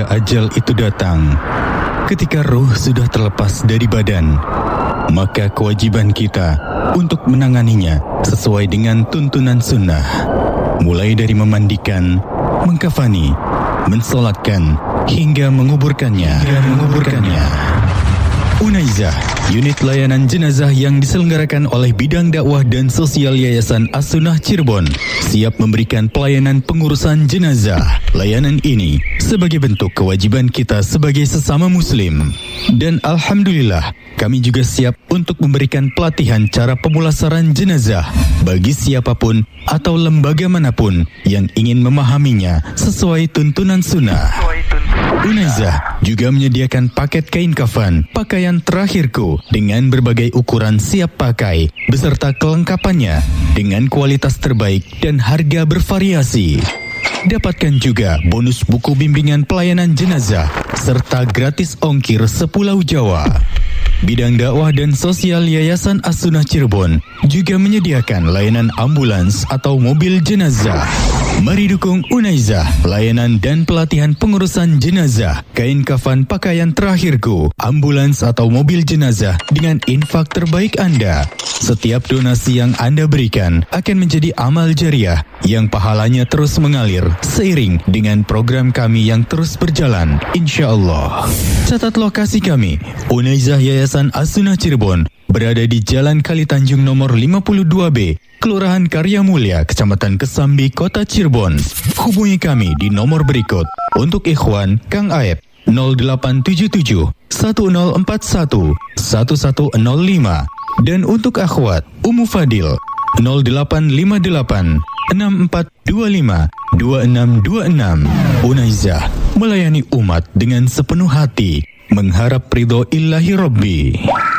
ketika ajal itu datang, ketika ruh sudah terlepas dari badan, maka kewajiban kita untuk menanganinya sesuai dengan tuntunan sunnah. Mulai dari memandikan, mengkafani, mensolatkan, hingga menguburkannya. Unaizah, unit layanan jenazah yang diselenggarakan oleh Bidang Dakwah dan Sosial Yayasan As-Sunnah Cirebon, siap memberikan pelayanan pengurusan jenazah. Layanan ini sebagai bentuk kewajiban kita sebagai sesama muslim. Dan alhamdulillah, kami juga siap untuk memberikan pelatihan cara pemulasaran jenazah bagi siapapun atau lembaga manapun yang ingin memahaminya sesuai tuntunan sunnah. Unaizah juga menyediakan paket kain kafan, pakaian terakhirku dengan berbagai ukuran siap pakai, beserta kelengkapannya dengan kualitas terbaik dan harga bervariasi. Dapatkan juga bonus buku bimbingan pelayanan jenazah, serta gratis ongkir sepulau Jawa. Bidang Dakwah dan Sosial Yayasan As-Sunnah Cirebon juga menyediakan layanan ambulans atau mobil jenazah. Mari dukung Unaizah, layanan dan pelatihan pengurusan jenazah, kain kafan pakaian terakhirku, ambulans atau mobil jenazah dengan infak terbaik Anda. Setiap donasi yang Anda berikan akan menjadi amal jariah yang pahalanya terus mengalir seiring dengan program kami yang terus berjalan, insya Allah. Catat lokasi kami, Unaizah Yayasan As-Sunnah Cirebon, berada di Jalan Kali Tanjung nomor 52B, Kelurahan Karya Mulia, Kecamatan Kesambi, Kota Cirebon. Hubungi kami di nomor berikut. Untuk ikhwan, Kang Aep, 0877 1041 1105. Dan untuk akhwat, Ummu Fadil, 0858 6425 2626. Unaizah melayani umat dengan sepenuh hati, mengharap ridho Ilahi Rabbi.